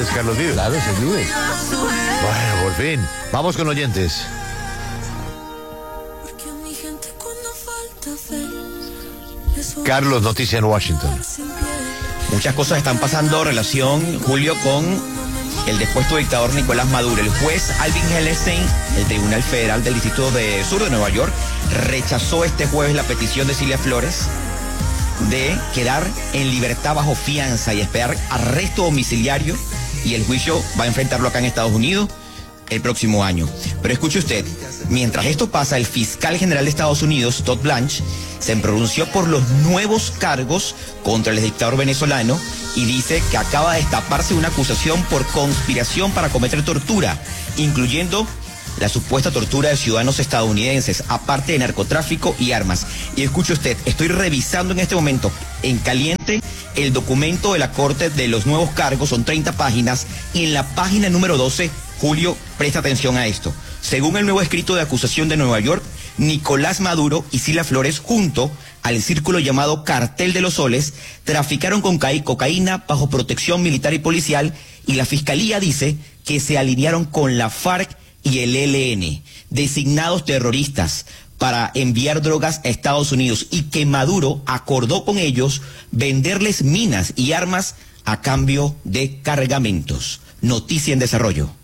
es Carlos Vives. Claro, ese es Vives. Bueno, por fin. Vamos con oyentes. Carlos, noticia en Washington. Muchas cosas están pasando en relación, Julio, con el depuesto dictador Nicolás Maduro. El juez Alvin Hellerstein, del Tribunal Federal del Distrito Sur de Nueva York, rechazó este jueves la petición de Cilia Flores de quedar en libertad bajo fianza y esperar arresto domiciliario, y el juicio va a enfrentarlo acá en Estados Unidos el próximo año. Pero escuche usted, mientras esto pasa, el fiscal general de Estados Unidos, Todd Blanche, se pronunció por los nuevos cargos contra el dictador venezolano y dice que acaba de destaparse una acusación por conspiración para cometer tortura, incluyendo la supuesta tortura de ciudadanos estadounidenses, aparte de narcotráfico y armas. Y escuche usted, estoy revisando en este momento en caliente el documento de la Corte de los nuevos cargos, son 30 páginas, y en la página número 12, Julio, presta atención a esto. Según el nuevo escrito de acusación de Nueva York, Nicolás Maduro y Cilia Flores, junto al círculo llamado Cartel de los Soles, traficaron con cocaína bajo protección militar y policial, y la fiscalía dice que se alinearon con la FARC y el ELN, designados terroristas, para enviar drogas a Estados Unidos, y que Maduro acordó con ellos venderles minas y armas a cambio de cargamentos. Noticia en desarrollo.